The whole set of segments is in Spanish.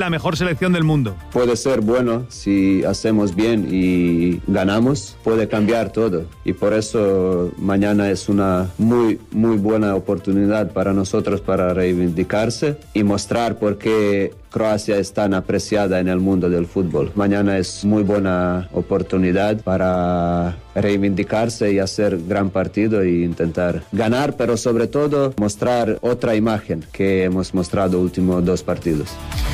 la mejor selección del mundo. Puede ser bueno si hacemos bien y ganamos, puede cambiar todo. Y por eso mañana es una muy buena oportunidad para nosotros para reivindicarse y mostrar por qué Croacia es tan apreciada en el mundo del fútbol. Mañana es muy buena oportunidad para reivindicarse y hacer gran partido e intentar ganar, pero sobre todo mostrar otra imagen que hemos mostrado últimos 2 partidos.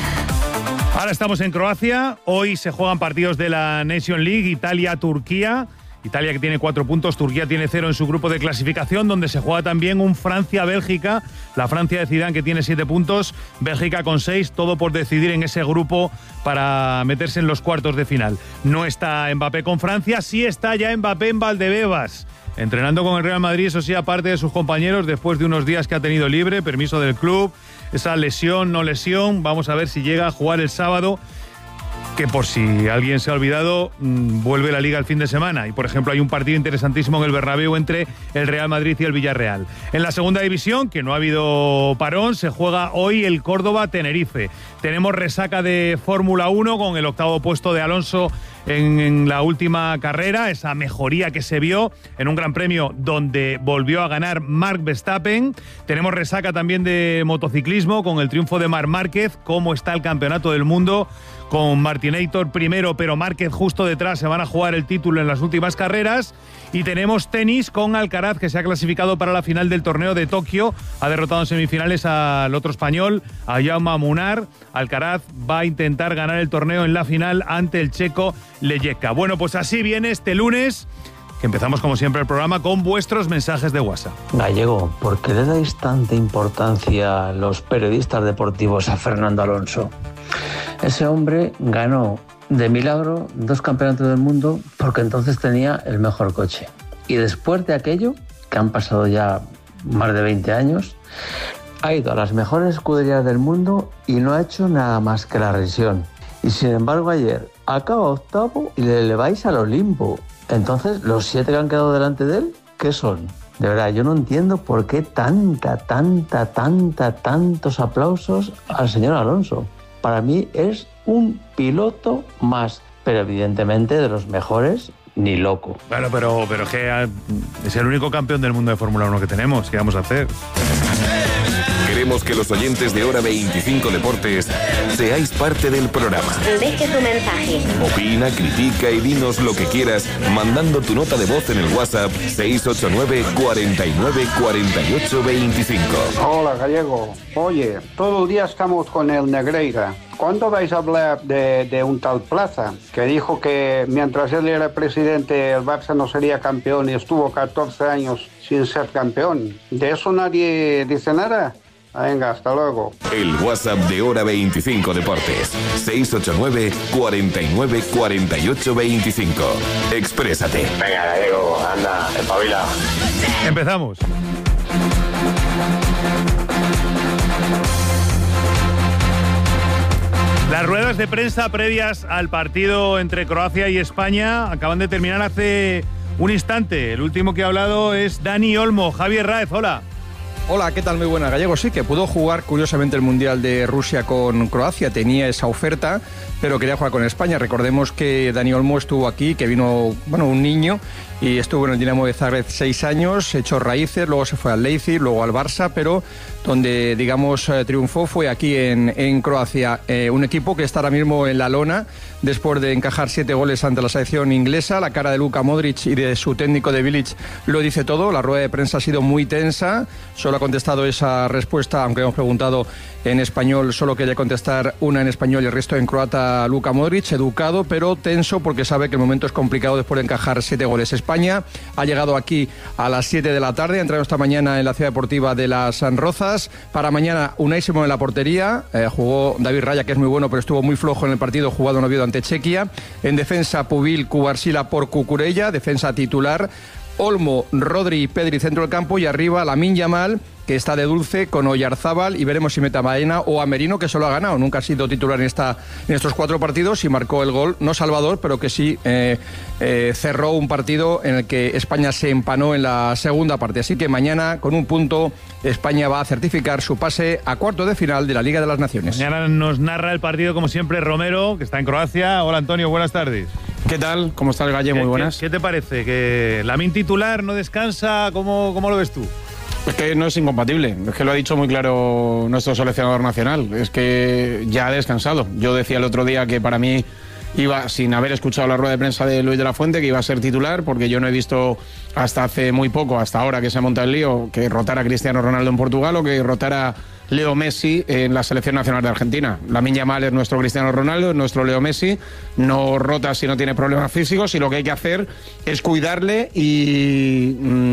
Ahora estamos en Croacia. Hoy se juegan partidos de la Nation League, Italia-Turquía. Italia que tiene 4 puntos, Turquía tiene 0 en su grupo de clasificación, donde se juega también un Francia-Bélgica, la Francia de Zidane que tiene 7 puntos, Bélgica con 6, todo por decidir en ese grupo para meterse en los cuartos de final. No está Mbappé con Francia, sí está ya Mbappé en Valdebebas, entrenando con el Real Madrid, eso sí, aparte de sus compañeros, después de unos días que ha tenido libre, permiso del club, esa lesión, no lesión, vamos a ver si llega a jugar el sábado, que por si alguien se ha olvidado, vuelve la Liga el fin de semana. Y, por ejemplo, hay un partido interesantísimo en el Bernabéu entre el Real Madrid y el Villarreal. En la segunda división, que no ha habido parón, se juega hoy el Córdoba-Tenerife. Tenemos resaca de Fórmula 1 con el 8º puesto de Alonso en la última carrera, esa mejoría que se vio en un gran premio donde volvió a ganar Marc Verstappen. Tenemos resaca también de motociclismo con el triunfo de Marc Márquez. Cómo está el campeonato del mundo con Martinator primero, pero Márquez justo detrás. Se van a jugar el título en las últimas carreras. Y tenemos tenis con Alcaraz, que se ha clasificado para la final del torneo de Tokio. Ha derrotado en semifinales al otro español, a Jaume Munar. Alcaraz va a intentar ganar el torneo en la final ante el checo Leječka. Bueno, pues así viene este lunes, que empezamos como siempre el programa con vuestros mensajes de WhatsApp. Gallego, ¿por qué le dais tanta importancia los periodistas deportivos a Fernando Alonso? Ese hombre ganó de milagro 2 campeonatos del mundo porque entonces tenía el mejor coche. Y después de aquello, que han pasado ya más de 20 años, ha ido a las mejores escuderías del mundo y no ha hecho nada más que la revisión. Y sin embargo ayer acaba 8º y le eleváis al Olimpo. Entonces, los 7 que han quedado delante de él, ¿qué son? De verdad, yo no entiendo por qué tantos aplausos al señor Alonso. Para mí es un piloto más, pero evidentemente de los mejores, ni loco. Bueno, pero es que es el único campeón del mundo de Fórmula 1 que tenemos. ¿Qué vamos a hacer? Queremos que los oyentes de Hora 25 Deportes seáis parte del programa. Deje tu mensaje. Opina, critica y dinos lo que quieras mandando tu nota de voz en el WhatsApp 689 49 48 25. Hola, Gallego. Oye, todo el día estamos con el Negreira. ¿Cuándo vais a hablar de un tal Plaza, que dijo que mientras él era presidente el Barça no sería campeón y estuvo 14 años sin ser campeón? ¿De eso nadie dice nada? Venga, hasta luego. El WhatsApp de Hora 25 Deportes. 689 49 48 25. Exprésate. Venga, Gallego, anda, espabila. Empezamos. Las ruedas de prensa previas al partido entre Croacia y España acaban de terminar hace un instante. El último que ha hablado es Dani Olmo. Javier Raez, hola. Hola, ¿qué tal? Muy buena, Gallego. Sí, que pudo jugar curiosamente el Mundial de Rusia con Croacia, tenía esa oferta, pero quería jugar con España. Recordemos que Dani Olmo estuvo aquí, que vino, un niño, y estuvo en el Dinamo de Zagreb 6 años, echó raíces, luego se fue al Leipzig, luego al Barça, pero donde, triunfó fue aquí en Croacia. Un equipo que está ahora mismo en la lona, después de encajar 7 goles ante la selección inglesa. La cara de Luka Modric y de su técnico de Bilic lo dice todo. La rueda de prensa ha sido muy tensa, solo ha contestado esa respuesta, aunque hemos preguntado en español, solo quería contestar una en español y el resto en croata. Luka Modric, educado pero tenso porque sabe que el momento es complicado después de encajar 7 goles. España ha llegado aquí a las 7 de la tarde, ha entrado esta mañana en la ciudad deportiva de Las Rozas. Para mañana Unai Simón en la portería, jugó David Raya, que es muy bueno pero estuvo muy flojo en el partido jugado en Oviedo ante Chequia. En defensa Pubil, Cubarsila por Cucurella, defensa titular. Olmo, Rodri y Pedri centro del campo, y arriba Lamine Yamal, que está de dulce con Oyarzábal, y veremos si mete a Baena o a Merino, que solo ha ganado. Nunca ha sido titular en estos 4 partidos y marcó el gol, no Salvador, pero que sí cerró un partido en el que España se empanó en la segunda parte. Así que mañana, con un punto, España va a certificar su pase a cuartos de final de la Liga de las Naciones. Mañana nos narra el partido, como siempre, Romero, que está en Croacia. Hola, Antonio, buenas tardes. ¿Qué tal? ¿Cómo estás, Galle? Muy buenas. ¿Qué te parece? ¿Que Lamine titular no descansa? ¿Cómo lo ves tú? Es que no es incompatible, es que lo ha dicho muy claro nuestro seleccionador nacional, es que ya ha descansado. Yo decía el otro día que para mí iba, sin haber escuchado la rueda de prensa de Luis de la Fuente, que iba a ser titular, porque yo no he visto hasta hace muy poco, hasta ahora que se ha montado el lío, que rotara a Cristiano Ronaldo en Portugal o que rotara Leo Messi en la selección nacional de Argentina. Lamine Yamal es nuestro Cristiano Ronaldo, es nuestro Leo Messi, no rota si no tiene problemas físicos, y lo que hay que hacer es cuidarle y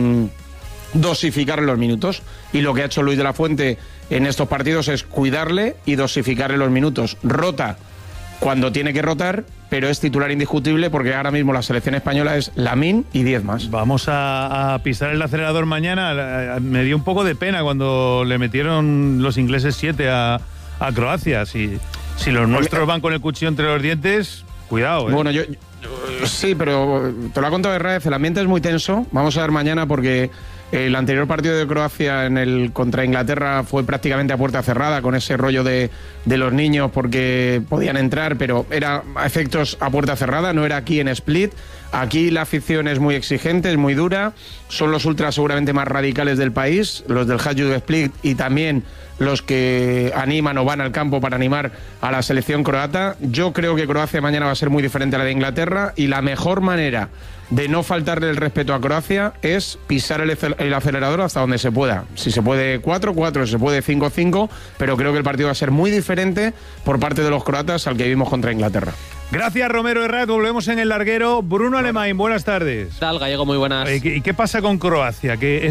dosificar los minutos, y lo que ha hecho Luis de la Fuente en estos partidos es cuidarle y dosificarle los minutos. Rota cuando tiene que rotar, pero es titular indiscutible, porque ahora mismo la selección española es Lamine y 10 más. Vamos a pisar el acelerador mañana. Me dio un poco de pena cuando le metieron los ingleses 7 a Croacia. Si los nuestros van con el cuchillo entre los dientes, cuidado. Bueno, yo sí, pero te lo ha contado Herrera, el ambiente es muy tenso. Vamos a ver mañana, porque el anterior partido de Croacia contra Inglaterra fue prácticamente a puerta cerrada, con ese rollo de los niños, porque podían entrar, pero era a efectos a puerta cerrada, no era aquí en Split. Aquí la afición es muy exigente, es muy dura, son los ultras seguramente más radicales del país, los del Hajduk Split, y también los que animan o van al campo para animar a la selección croata. Yo creo que Croacia mañana va a ser muy diferente a la de Inglaterra, y la mejor manera de no faltarle el respeto a Croacia es pisar el acelerador hasta donde se pueda. Si se puede 4-4, si se puede 5-5, pero creo que el partido va a ser muy diferente por parte de los croatas al que vimos contra Inglaterra. Gracias, Romero Herrera. Volvemos en el larguero. Bruno Alemán, buenas tardes. ¿Qué tal, Gallego? Muy buenas. ¿Y qué pasa con Croacia? Que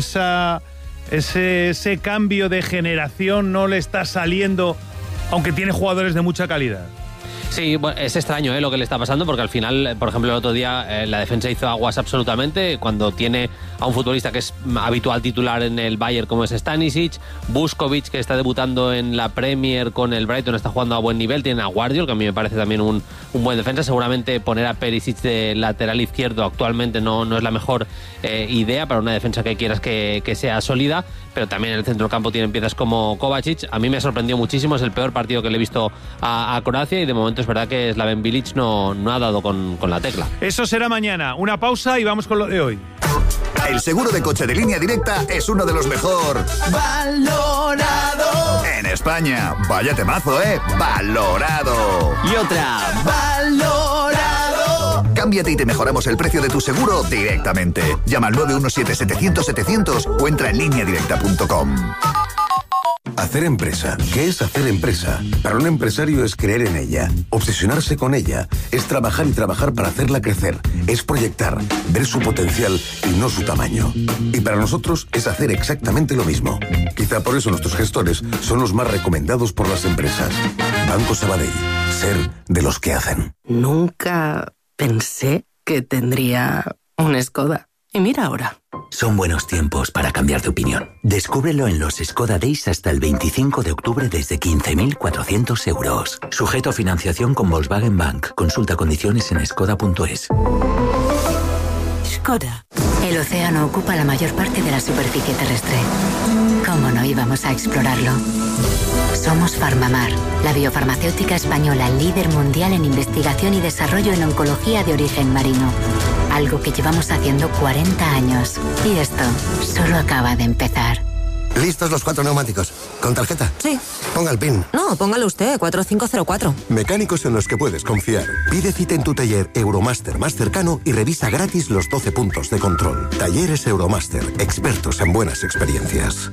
ese cambio de generación no le está saliendo, aunque tiene jugadores de mucha calidad. Sí, bueno, es extraño lo que le está pasando, porque al final, por ejemplo, el otro día la defensa hizo aguas absolutamente cuando tiene a un futbolista que es habitual titular en el Bayern, como es Stanisic, Vuskovic, que está debutando en la Premier con el Brighton, está jugando a buen nivel, tiene a Guardiol, que a mí me parece también un buen defensa. Seguramente poner a Perisic de lateral izquierdo actualmente no es la mejor idea para una defensa que quieras que sea sólida, pero también en el centro del campo tienen piezas como Kovacic. A mí me sorprendió muchísimo, es el peor partido que le he visto a Croacia, y de momento es verdad que Slaven Bilic no ha dado con la tecla. Eso será mañana. Una pausa y vamos con lo de hoy. El seguro de coche de Línea Directa es uno de los mejor valorado en España. Vaya temazo, valorado. Y otra, valorado. Cámbiate y te mejoramos el precio de tu seguro directamente. Llama al 917-700-700 o entra en lineadirecta.com. Hacer empresa. ¿Qué es hacer empresa? Para un empresario es creer en ella, obsesionarse con ella, es trabajar y trabajar para hacerla crecer, es proyectar, ver su potencial y no su tamaño. Y para nosotros es hacer exactamente lo mismo. Quizá por eso nuestros gestores son los más recomendados por las empresas. Banco Sabadell. Ser de los que hacen. Nunca pensé que tendría un Skoda. Y mira ahora. Son buenos tiempos para cambiar de opinión. Descúbrelo en los Skoda Days hasta el 25 de octubre desde 15.400 euros. Sujeto a financiación con Volkswagen Bank. Consulta condiciones en skoda.es. Skoda. El océano ocupa la mayor parte de la superficie terrestre. ¿Cómo no íbamos a explorarlo? Somos Farmamar, la biofarmacéutica española líder mundial en investigación y desarrollo en oncología de origen marino. Algo que llevamos haciendo 40 años. Y esto solo acaba de empezar. ¿Listos los 4 neumáticos? ¿Con tarjeta? Sí. Ponga el PIN. No, póngalo usted, 4504. Mecánicos en los que puedes confiar. Pide cita en tu taller Euromaster más cercano y revisa gratis los 12 puntos de control. Talleres Euromaster, expertos en buenas experiencias.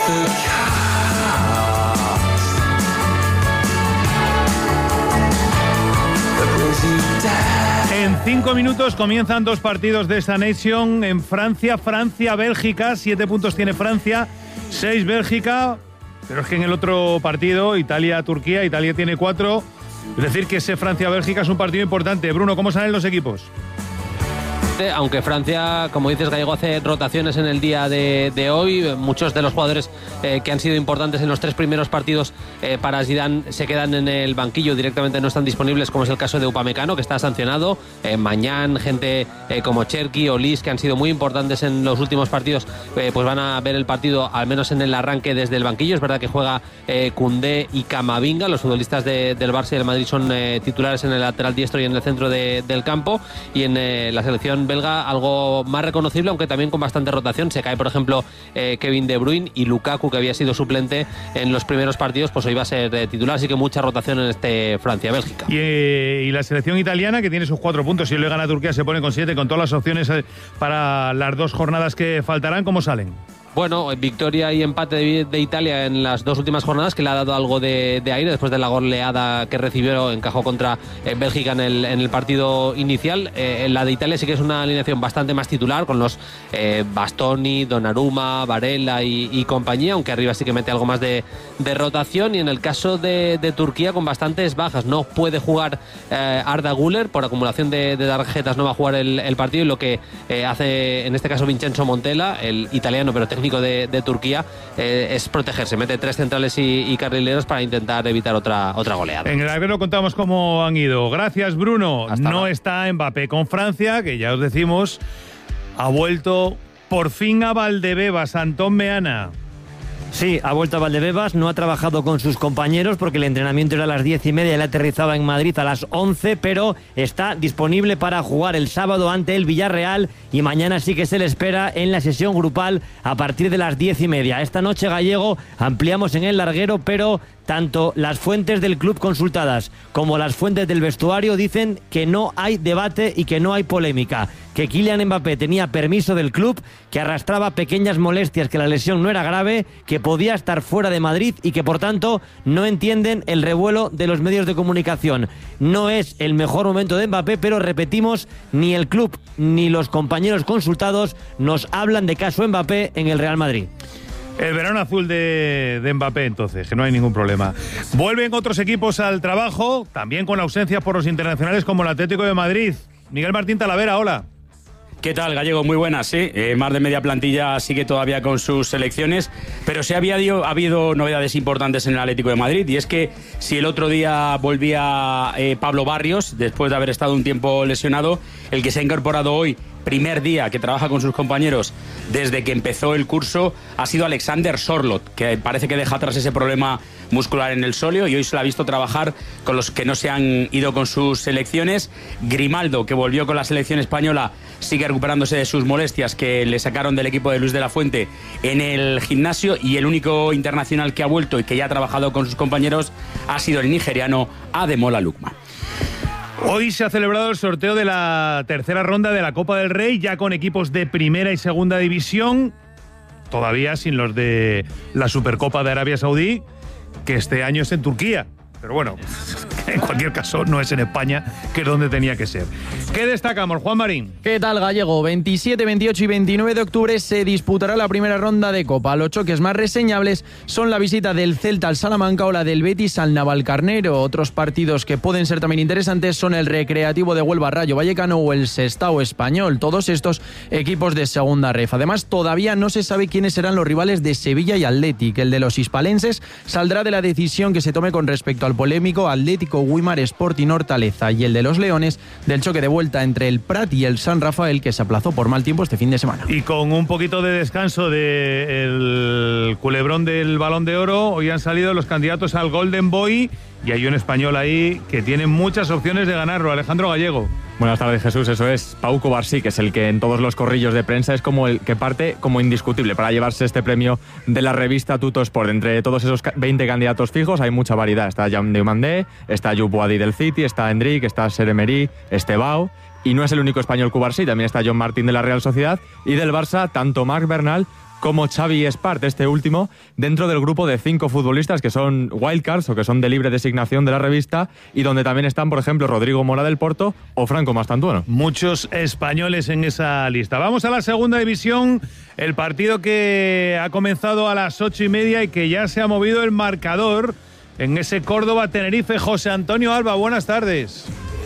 En 5 minutos comienzan 2 partidos de esta Nation en Francia. Francia-Bélgica, 7 puntos tiene Francia, 6 Bélgica, pero es que en el otro partido, Italia-Turquía, Italia tiene 4. Es decir, que ese Francia-Bélgica es un partido importante. Bruno, ¿cómo salen los equipos? Efectivamente, aunque Francia, como dices, Gallego, hace rotaciones en el día de hoy. Muchos de los jugadores que han sido importantes en los 3 primeros partidos para Zidane se quedan en el banquillo, directamente no están disponibles, como es el caso de Upamecano, que está sancionado. Mañán, gente como Cherki o Lis, que han sido muy importantes en los últimos partidos, pues van a ver el partido, al menos en el arranque, desde el banquillo. Es verdad que juega Koundé y Camavinga. Los futbolistas del Barça y del Madrid son titulares en el lateral diestro y en el centro del campo. Y en la selección belga algo más reconocible, aunque también con bastante rotación. Se cae, por ejemplo, Kevin De Bruyne, y Lukaku, que había sido suplente en los primeros partidos, pues hoy va a ser titular. Así que mucha rotación en este Francia-Bélgica. Y la selección italiana, que tiene sus 4 puntos, si le gana a Turquía se pone con 7, con todas las opciones para las 2 jornadas que faltarán. ¿Cómo salen? Bueno, victoria y empate de Italia en las 2 últimas jornadas, que le ha dado algo de aire después de la goleada que recibió, encajó contra Bélgica en el partido inicial. La de Italia sí que es una alineación bastante más titular, con los Bastoni, Donnarumma, Varela y compañía, aunque arriba sí que mete algo más de rotación. Y en el caso de Turquía, con bastantes bajas, no puede jugar Arda Güler por acumulación de tarjetas, no va a jugar el partido, y lo que hace en este caso Vincenzo Montella, el italiano pero técnico de Turquía, es protegerse, mete 3 centrales y carrileros para intentar evitar otra goleada. En el albero contamos cómo han ido. Gracias, Bruno. No está Mbappé con Francia, que ya os decimos, ha vuelto por fin a Valdebebas, Antón Meana. Sí, ha vuelto a Valdebebas, no ha trabajado con sus compañeros porque el entrenamiento era a las 10:30, él aterrizaba en Madrid a las 11, pero está disponible para jugar el sábado ante el Villarreal, y mañana sí que se le espera en la sesión grupal a partir de las 10:30. Esta noche, Gallego, ampliamos en el larguero, pero tanto las fuentes del club consultadas como las fuentes del vestuario dicen que no hay debate y que no hay polémica, que Kylian Mbappé tenía permiso del club, que arrastraba pequeñas molestias, que la lesión no era grave, que podía estar fuera de Madrid y que por tanto no entienden el revuelo de los medios de comunicación. No es el mejor momento de Mbappé, pero repetimos, ni el club ni los compañeros consultados nos hablan de caso Mbappé en el Real Madrid. El verano azul de Mbappé, entonces, que no hay ningún problema. Vuelven otros equipos al trabajo, también con ausencias por los internacionales, como el Atlético de Madrid. Miguel Martín Talavera, hola. ¿Qué tal, Gallego? Muy buenas, sí. Más de media plantilla sigue todavía con sus selecciones, pero sí ha habido novedades importantes en el Atlético de Madrid, y es que si el otro día volvía Pablo Barrios, después de haber estado un tiempo lesionado, el que se ha incorporado hoy, primer día que trabaja con sus compañeros desde que empezó el curso, ha sido Alexander Sorloth, que parece que deja atrás ese problema muscular en el sóleo, y hoy se lo ha visto trabajar con los que no se han ido con sus selecciones. Grimaldo, que volvió con la selección española, sigue recuperándose de sus molestias que le sacaron del equipo de Luis de la Fuente en el gimnasio, y el único internacional que ha vuelto y que ya ha trabajado con sus compañeros ha sido el nigeriano Ademola Lookman. Hoy se ha celebrado el sorteo de la tercera ronda de la Copa del Rey, ya con equipos de primera y segunda división, todavía sin los de la Supercopa de Arabia Saudí, que este año es en Turquía. Pero bueno, en cualquier caso no es en España, que es donde tenía que ser. ¿Qué destacamos, Juan Marín? ¿Qué tal, Gallego? 27, 28 y 29 de octubre se disputará la primera ronda de Copa. Los choques más reseñables son la visita del Celta al Salamanca o la del Betis al Navalcarnero. Otros partidos que pueden ser también interesantes son el Recreativo de Huelva Rayo Vallecano o el Sestao Español. Todos estos equipos de segunda ref. Además, todavía no se sabe quiénes serán los rivales de Sevilla y Athletic. El de los hispalenses saldrá de la decisión que se tome con respecto al polémico Atlético Guimar Sporting Hortaleza, y el de los leones del choque de vuelta entre el Prat y el San Rafael, que se aplazó por mal tiempo este fin de semana. Y con un poquito de descanso del culebrón del Balón de Oro, hoy han salido los candidatos al Golden Boy, y hay un español ahí que tiene muchas opciones de ganarlo, Alejandro Gallego. Buenas tardes, Jesús. Eso es Pau Kovarsí, que es el que en todos los corrillos de prensa es como el que parte como indiscutible para llevarse este premio de la revista Tutto Sport. Entre todos esos 20 candidatos fijos hay mucha variedad. Está Jaume Diomandé, está Youp Boadi del City, está Endrick, está Ser Emery, Estebao. Y no es el único español Kovarsí, también está John Martín de la Real Sociedad, y del Barça tanto Marc Bernal como Xavi Espart, este último, dentro del grupo de 5 futbolistas que son wildcards o que son de libre designación de la revista, y donde también están, por ejemplo, Rodrigo Mora del Porto o Franco Mastantuono. Muchos españoles en esa lista. Vamos a la segunda división, el partido que ha comenzado a las 8:30 y que ya se ha movido el marcador en ese Córdoba-Tenerife. José Antonio Alba, buenas tardes.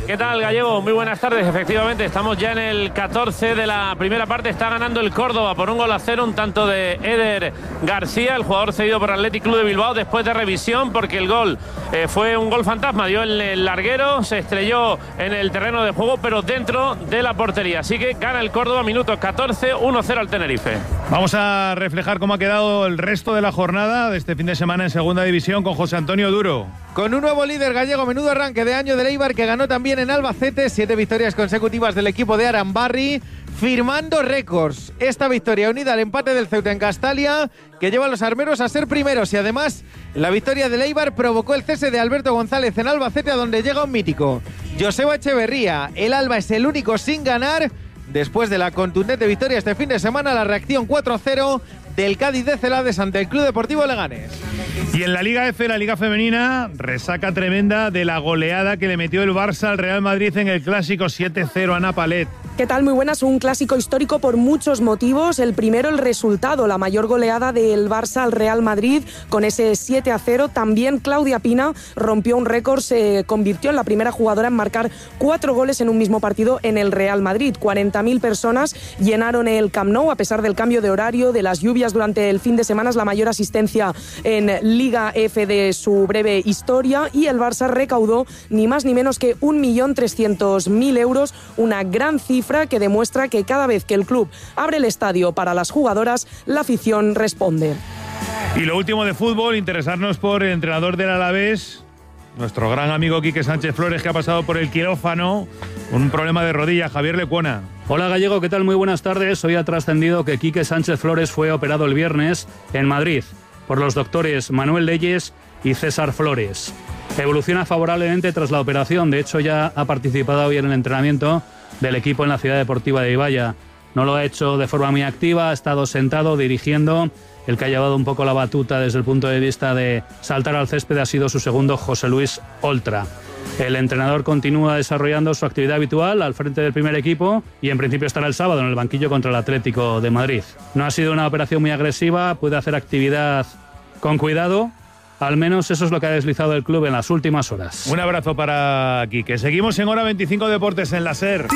¿Qué tal, Gallego? Muy buenas tardes. Efectivamente, estamos ya en el 14 de la primera parte. Está ganando el Córdoba por 1-0, un tanto de Eder García, el jugador cedido por Athletic Club de Bilbao, después de revisión, porque el gol fue un gol fantasma. Dio el larguero, se estrelló en el terreno de juego, pero dentro de la portería. Así que gana el Córdoba, minuto 14, 1-0 al Tenerife. Vamos a reflejar cómo ha quedado el resto de la jornada de este fin de semana en Segunda División con José Antonio Duro. Con un nuevo líder gallego, menudo arranque de año del Eibar, que ganó también en Albacete, 7 victorias consecutivas del equipo de Arambarri, firmando récords. Esta victoria unida al empate del Ceuta en Castalia, que lleva a los armeros a ser primeros, y además la victoria del Eibar provocó el cese de Alberto González en Albacete, a donde llega un mítico, Joseba Echeverría. El Alba es el único sin ganar. Después de la contundente victoria este fin de semana, la reacción 4-0 del Cádiz de Celades ante el Club Deportivo Leganés. Y en la Liga F, la Liga Femenina, resaca tremenda de la goleada que le metió el Barça al Real Madrid en el clásico 7-0 a Napalet. ¿Qué tal? Muy buenas. Un clásico histórico por muchos motivos. El primero, el resultado, la mayor goleada del Barça al Real Madrid con ese 7-0. También Claudia Pina rompió un récord, se convirtió en la primera jugadora en marcar 4 goles en un mismo partido en el Real Madrid. 40.000 personas llenaron el Camp Nou a pesar del cambio de horario, de las lluvias durante el fin de semana. Es la mayor asistencia en Liga F de su breve historia, y el Barça recaudó ni más ni menos que 1.300.000 euros, una gran cifra que demuestra que cada vez que el club abre el estadio para las jugadoras, la afición responde. Y lo último de fútbol, interesarnos por el entrenador del Alavés, nuestro gran amigo Quique Sánchez Flores, que ha pasado por el quirófano con un problema de rodilla. Javier Lecuona. Hola, Gallego, ¿qué tal? Muy buenas tardes. Hoy ha trascendido que Quique Sánchez Flores fue operado el viernes en Madrid por los doctores Manuel Leyes y César Flores. Evoluciona favorablemente tras la operación. De hecho, ya ha participado hoy en el entrenamiento del equipo en la Ciudad Deportiva de Ibaya. No lo ha hecho de forma muy activa, ha estado sentado dirigiendo. El que ha llevado un poco la batuta desde el punto de vista de saltar al césped ha sido su segundo, José Luis Oltra. El entrenador continúa desarrollando su actividad habitual al frente del primer equipo y en principio estará el sábado en el banquillo contra el Atlético de Madrid. No ha sido una operación muy agresiva, puede hacer actividad con cuidado. Al menos eso es lo que ha deslizado el club en las últimas horas. Un abrazo para Quique. Seguimos en Hora 25 Deportes en la SER.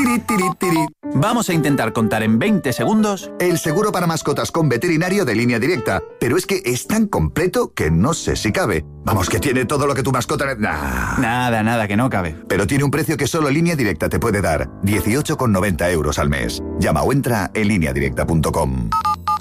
Vamos a intentar contar en 20 segundos el seguro para mascotas con veterinario de Línea Directa. Pero es que es tan completo que no sé si cabe. Vamos, que tiene todo lo que tu mascota... Nada, que no cabe. Pero tiene un precio que solo Línea Directa te puede dar. 18,90 euros al mes. Llama o entra en lineadirecta.com.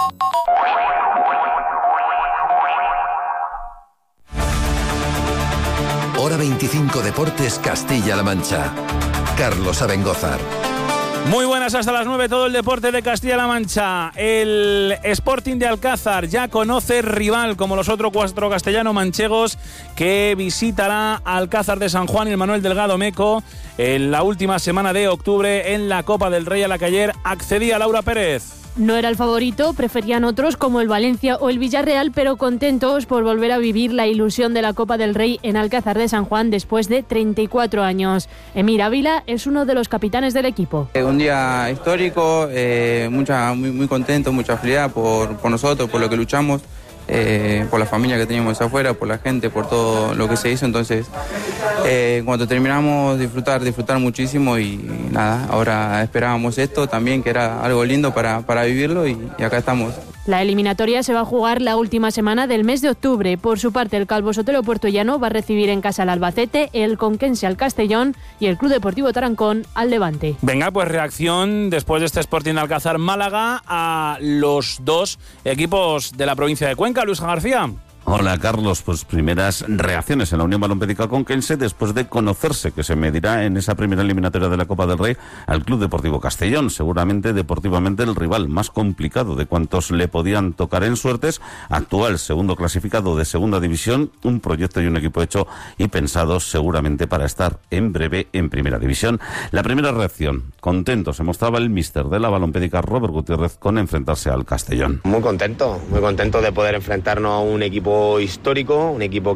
Hora 25 Deportes Castilla-La Mancha. Carlos Abengózar. Muy buenas, hasta las 9, todo el deporte de Castilla-La Mancha. El Sporting de Alcázar ya conoce rival, como los otros 4 castellano-manchegos, que visitará Alcázar de San Juan y el Manuel Delgado Meco en la última semana de octubre en la Copa del Rey, a la que ayer accedía Laura Pérez. No era el favorito, preferían otros como el Valencia o el Villarreal, pero contentos por volver a vivir la ilusión de la Copa del Rey en Alcázar de San Juan después de 34 años. Emir Ávila es uno de los capitanes del equipo. Un día histórico, muy contento, mucha felicidad por nosotros, por lo que luchamos. Por la familia que teníamos afuera, por la gente, por todo lo que se hizo. Entonces, cuando terminamos, disfrutar muchísimo, y nada, ahora esperábamos esto también, que era algo lindo para vivirlo, y acá estamos. La eliminatoria se va a jugar la última semana del mes de octubre. Por su parte, el Calvo Sotelo Puertollano va a recibir en casa al Albacete, el Conquense al Castellón y el Club Deportivo Tarancón al Levante. Venga, pues reacción después de este Sporting de Alcázar Málaga a los 2 equipos de la provincia de Cuenca. Luis García. Hola, Carlos. Pues primeras reacciones en la Unión Balompédica Conquense después de conocerse que se medirá en esa primera eliminatoria de la Copa del Rey al Club Deportivo Castellón. Seguramente deportivamente el rival más complicado de cuantos le podían tocar en suertes. Actual segundo clasificado de segunda división, un proyecto y un equipo hecho y pensado seguramente para estar en breve en primera división. La primera reacción, contento se mostraba el míster de la Balompédica, Robert Gutiérrez, con enfrentarse al Castellón. Muy contento de poder enfrentarnos a un equipo histórico,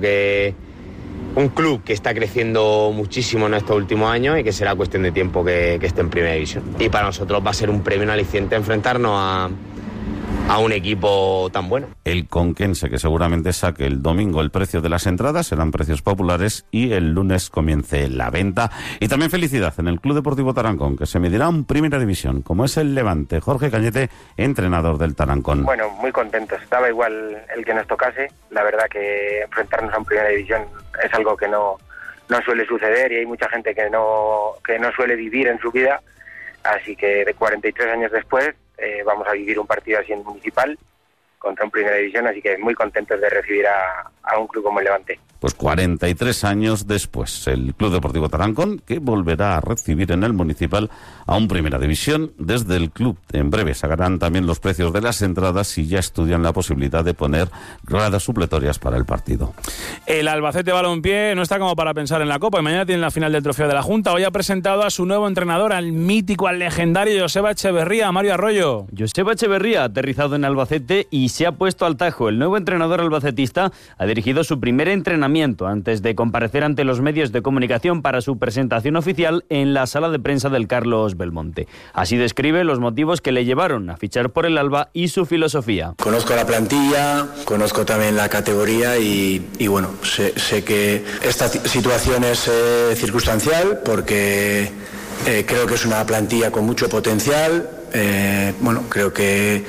un club que está creciendo muchísimo en estos últimos años y que será cuestión de tiempo que esté en primera división. Y para nosotros va a ser un premio, un aliciente enfrentarnos a un equipo tan bueno. El Conquense, que seguramente saque el domingo el precio de las entradas, serán precios populares y el lunes comience la venta. Y también felicidad en el Club Deportivo Tarancón, que se medirá en Primera División, como es el Levante. Jorge Cañete, entrenador del Tarancón. Bueno, muy contentos. Daba igual el que nos tocase. La verdad que enfrentarnos a un Primera División es algo que no suele suceder y hay mucha gente que no suele vivir en su vida. Así que de 43 años después vamos a vivir un partido así en Municipal contra un Primera División, así que muy contentos de recibir a un club como el Levante. Pues 43 años después, el Club Deportivo Tarancón, que volverá a recibir en el Municipal a un Primera División. Desde el club, en breve, sacarán también los precios de las entradas y ya estudian la posibilidad de poner gradas supletorias para el partido. El Albacete Balompié no está como para pensar en la Copa y mañana tiene la final del Trofeo de la Junta. Hoy ha presentado a su nuevo entrenador, al mítico, al legendario Joseba Echeverría. Mario Arroyo. Joseba Echeverría ha aterrizado en Albacete y se ha puesto al tajo. El nuevo entrenador albacetista ha dirigido su primer entrenamiento antes de comparecer ante los medios de comunicación para su presentación oficial en la sala de prensa del Carlos Belmonte. Así describe los motivos que le llevaron a fichar por el Alba y su filosofía. Conozco la plantilla, conozco también la categoría y bueno, sé que esta situación es circunstancial porque creo que es una plantilla con mucho potencial. Bueno, creo que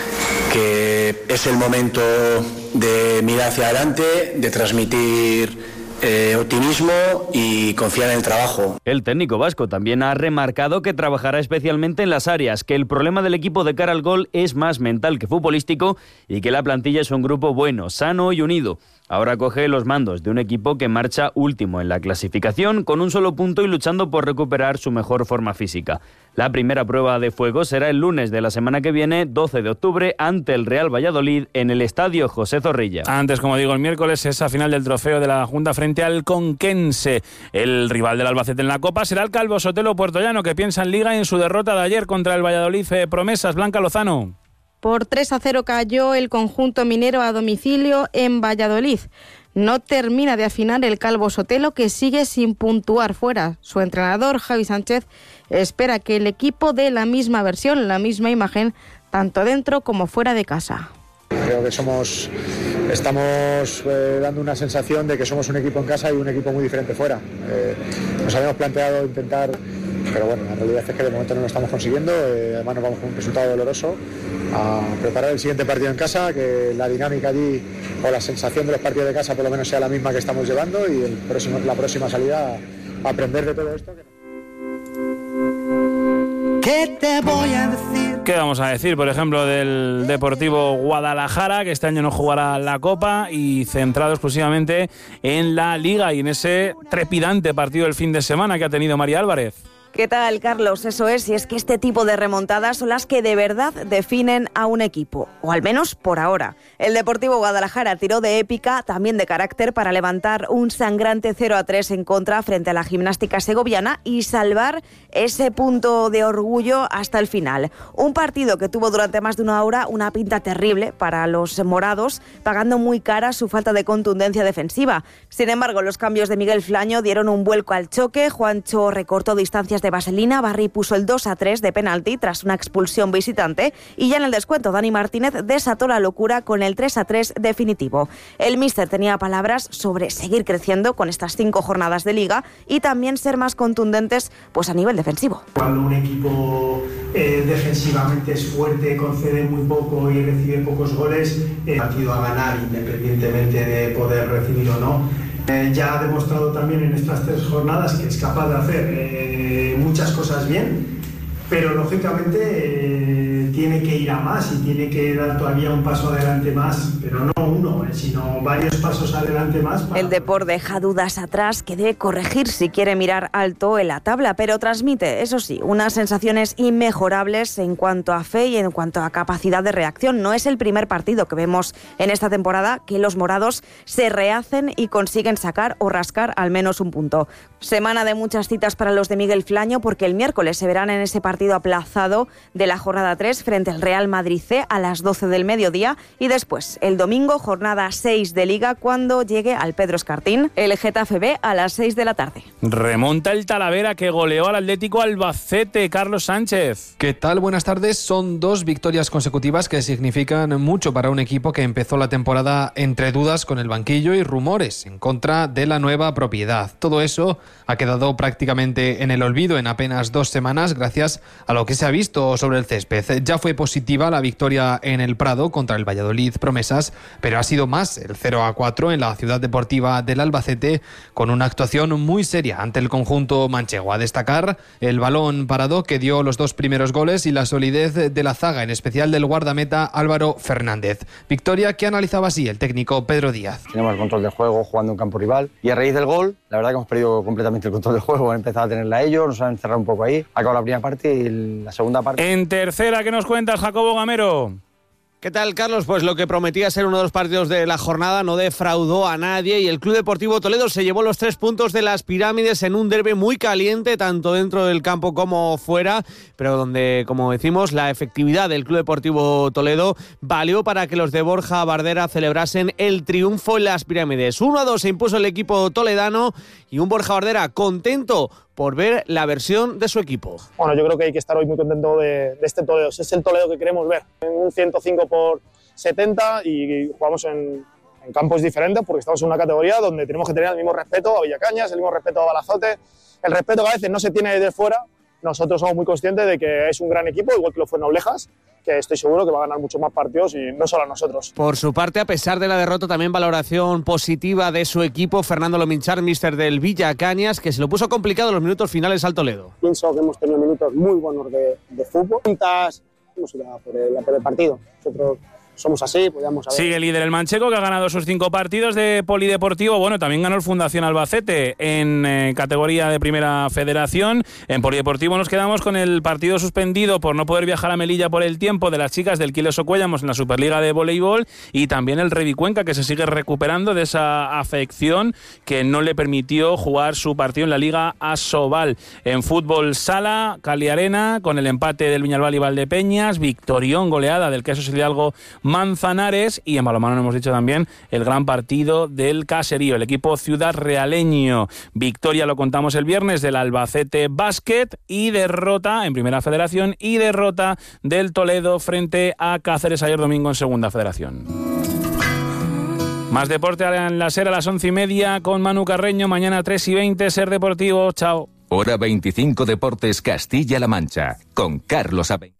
es el momento de mirar hacia adelante, de transmitir optimismo y confiar en el trabajo. El técnico vasco también ha remarcado que trabajará especialmente en las áreas, que el problema del equipo de cara al gol es más mental que futbolístico y que la plantilla es un grupo bueno, sano y unido. Ahora coge los mandos de un equipo que marcha último en la clasificación con un solo punto y luchando por recuperar su mejor forma física. La primera prueba de fuego será el lunes de la semana que viene, 12 de octubre, ante el Real Valladolid en el Estadio José Zorrilla. Antes, como digo, el miércoles, esa final del Trofeo de la Junta frente al Conquense. El rival del Albacete en la Copa será el Calvo Sotelo Puertollano, que piensa en Liga y en su derrota de ayer contra el Valladolid. Promesas, Blanca Lozano. Por 3-0 cayó el conjunto minero a domicilio en Valladolid. No termina de afinar el Calvo Sotelo, que sigue sin puntuar fuera. Su entrenador, Javi Sánchez, espera que el equipo dé la misma versión, la misma imagen, tanto dentro como fuera de casa. Creo que estamos dando una sensación de que somos un equipo en casa y un equipo muy diferente fuera. Nos habíamos planteado intentar, pero bueno, la realidad es que de momento no lo estamos consiguiendo. Además nos vamos con un resultado doloroso a preparar el siguiente partido en casa, que la dinámica allí o la sensación de los partidos de casa por lo menos sea la misma que estamos llevando y la próxima salida a aprender de todo esto. ¿Qué te voy a decir? ¿Qué vamos a decir, por ejemplo, del Deportivo Guadalajara, que este año no jugará la Copa y centrado exclusivamente en la Liga y en ese trepidante partido del fin de semana que ha tenido María Álvarez? ¿Qué tal, Carlos? Eso es, y es que este tipo de remontadas son las que de verdad definen a un equipo, o al menos por ahora. El Deportivo Guadalajara tiró de épica, también de carácter, para levantar un sangrante 0-3 en contra frente a la Gimnástica Segoviana y salvar ese punto de orgullo hasta el final. Un partido que tuvo durante más de una hora una pinta terrible para los morados, pagando muy cara su falta de contundencia defensiva. Sin embargo, los cambios de Miguel Flaño dieron un vuelco al choque. Juancho recortó distancias de vaselina, Barry puso el 2-3 de penalti tras una expulsión visitante y ya en el descuento Dani Martínez desató la locura con el 3-3 definitivo. El míster tenía palabras sobre seguir creciendo con estas 5 jornadas de liga y también ser más contundentes pues a nivel defensivo. Cuando un equipo defensivamente es fuerte, concede muy poco y recibe pocos goles, partido a ganar independientemente de poder recibir o no. Ya ha demostrado también en estas 3 jornadas que es capaz de hacer muchas cosas bien, pero lógicamente tiene que ir a más y tiene que dar todavía un paso adelante más, pero no uno, sino varios pasos adelante más. El Depor deja dudas atrás que debe corregir si quiere mirar alto en la tabla, pero transmite, eso sí, unas sensaciones inmejorables en cuanto a fe y en cuanto a capacidad de reacción. No es el primer partido que vemos en esta temporada que los morados se rehacen y consiguen sacar o rascar al menos un punto. Semana de muchas citas para los de Miguel Flaño, porque el miércoles se verán en ese partido partido aplazado de la jornada 3 frente al Real Madrid C a las 12 del mediodía y después el domingo jornada 6 de Liga cuando llegue al Pedro Escartín el Getafe B a las 6 de la tarde. Remonta el Talavera que goleó al Atlético Albacete. Carlos Sánchez. ¿Qué tal? Buenas tardes. Son 2 victorias consecutivas que significan mucho para un equipo que empezó la temporada entre dudas con el banquillo y rumores en contra de la nueva propiedad. Todo eso ha quedado prácticamente en el olvido en apenas 2 semanas gracias a lo que se ha visto sobre el césped. Ya fue positiva la victoria en el Prado contra el Valladolid Promesas, pero ha sido más el 0-4 en la Ciudad Deportiva del Albacete con una actuación muy seria ante el conjunto manchego. A destacar el balón parado que dio los 2 primeros goles y la solidez de la zaga, en especial del guardameta Álvaro Fernández. Victoria que analizaba así el técnico Pedro Díaz. Tenemos el control del juego jugando en campo rival y a raíz del gol, la verdad que hemos perdido completamente el control del juego. Han empezado a tenerla ellos, nos han encerrado un poco ahí. Acabó la primera parte y la segunda parte. En tercera, ¿qué nos cuentas, Jacobo Gamero? ¿Qué tal, Carlos? Pues lo que prometía ser uno de los partidos de la jornada no defraudó a nadie y el Club Deportivo Toledo se llevó los 3 puntos de las Pirámides en un derbi muy caliente, tanto dentro del campo como fuera, pero donde, como decimos, la efectividad del Club Deportivo Toledo valió para que los de Borja Bardera celebrasen el triunfo en las Pirámides. 1-2 se impuso el equipo toledano y un Borja Bardera contento por ver la versión de su equipo. Bueno, yo creo que hay que estar hoy muy contento de este Toledo. Es el Toledo que queremos ver. En un 105/70 y jugamos en campos diferentes porque estamos en una categoría donde tenemos que tener el mismo respeto a Villacañas, el mismo respeto a Balazote, el respeto que a veces no se tiene desde fuera. Nosotros somos muy conscientes de que es un gran equipo, igual que lo fue Noblejas, que estoy seguro que va a ganar muchos más partidos y no solo a nosotros. Por su parte, a pesar de la derrota, también valoración positiva de su equipo, Fernando Lominchar, míster del Villacañas, que se lo puso complicado en los minutos finales al Toledo. Pienso que hemos tenido minutos muy buenos de fútbol. Hemos ido por el partido. Nosotros somos así, podíamos haber... Sigue líder el manchego, que ha ganado sus 5 partidos de polideportivo. Bueno, también ganó el Fundación Albacete en categoría de Primera Federación. En polideportivo nos quedamos con el partido suspendido por no poder viajar a Melilla por el tiempo de las chicas del Quiles Ocuellamos en la Superliga de Voleibol, y también el Revicuenca, que se sigue recuperando de esa afección que no le permitió jugar su partido en la Liga Asobal. En fútbol sala, Cali Arena, con el empate del Viñalbal y Valdepeñas, victorión, goleada del Quesos Hidalgo Manzanares, y en balonmano hemos dicho también el gran partido del Caserío, el equipo ciudad realeño. Victoria, lo contamos el viernes, del Albacete Basket, y derrota en Primera Federación y derrota del Toledo frente a Cáceres ayer domingo en Segunda Federación. Más deporte en la SER a las 11:30 con Manu Carreño. Mañana 3:20 SER Deportivo. Chao. Hora 25 Deportes Castilla-La Mancha con Carlos Abengoza.